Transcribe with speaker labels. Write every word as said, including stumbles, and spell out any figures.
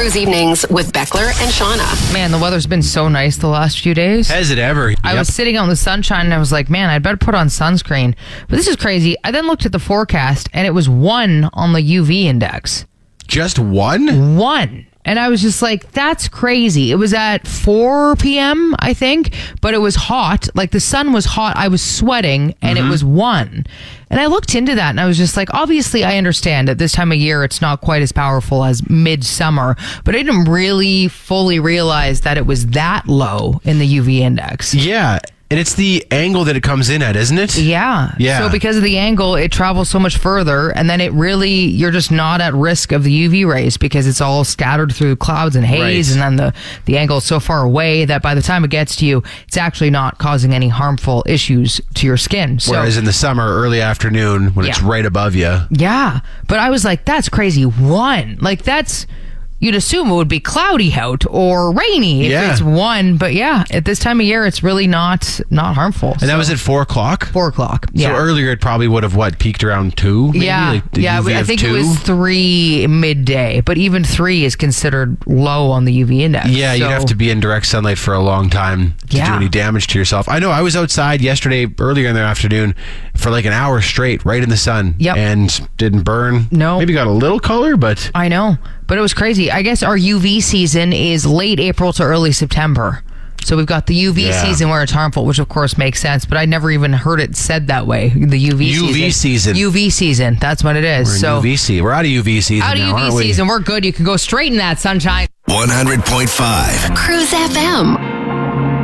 Speaker 1: Cruise Evenings with Beckler and Shauna.
Speaker 2: Man, the weather's been so nice the last few days.
Speaker 3: Has it ever?
Speaker 2: I
Speaker 3: Yep.
Speaker 2: was sitting out in the sunshine and I was like, man, I'd better put on sunscreen. But this is crazy. I then looked at the forecast and it was one on the U V index.
Speaker 3: Just one?
Speaker 2: One. And I was just like, that's crazy. It was at four p.m., I think, but it was hot. Like the sun was hot. I was sweating and
Speaker 3: Mm-hmm.
Speaker 2: it was one. And I looked into that and I was just like, obviously, I understand at this time of year it's not quite as powerful as midsummer, but I didn't really fully realize that it was that low in the U V index.
Speaker 3: Yeah. And it's the angle that it comes in at, isn't it?
Speaker 2: Yeah.
Speaker 3: Yeah.
Speaker 2: So because of the angle, it travels so much further, and then it really, you're just not at risk of the U V rays because it's all scattered through clouds and haze,
Speaker 3: Right.
Speaker 2: and then the, the angle is so far away that by the time it gets to you, it's actually not causing any harmful issues to your skin. So,
Speaker 3: Whereas in the summer, early afternoon, when it's
Speaker 2: Yeah.
Speaker 3: right above you.
Speaker 2: yeah. But I was like, that's crazy. One. Like, that's... You'd assume it would be cloudy out or rainy if
Speaker 3: Yeah.
Speaker 2: it's one, but yeah, at this time of year, it's really not not harmful.
Speaker 3: And that was at four o'clock?
Speaker 2: four o'clock. Yeah.
Speaker 3: So earlier it probably would have, what, peaked around two? Maybe?
Speaker 2: Yeah,
Speaker 3: Like the
Speaker 2: yeah.
Speaker 3: U V
Speaker 2: I
Speaker 3: of
Speaker 2: think
Speaker 3: two?
Speaker 2: it was three midday, but even three is considered low on the U V index.
Speaker 3: Yeah, you'd
Speaker 2: so-
Speaker 3: have to be in direct sunlight for a long time to do
Speaker 2: Yeah.
Speaker 3: any damage to yourself. I know I was outside yesterday, earlier in the afternoon, for like an hour straight, right in the sun.
Speaker 2: Yep.
Speaker 3: And didn't burn.
Speaker 2: No.
Speaker 3: Maybe got a little color, but
Speaker 2: I know, but it was crazy. I guess our U V season is late April to early September. So we've got the U V
Speaker 3: Yeah.
Speaker 2: season where it's harmful, which of course makes sense, but I never even heard it said that way. The U V season.
Speaker 3: U V season.
Speaker 2: U V season. That's what it is.
Speaker 3: we're in
Speaker 2: so
Speaker 3: U V C. We're out of U V season
Speaker 2: out of
Speaker 3: now,
Speaker 2: U V
Speaker 3: aren't we?
Speaker 2: season, we're good. You can go straight in that sunshine.
Speaker 4: one hundred point five
Speaker 1: Cruise F M.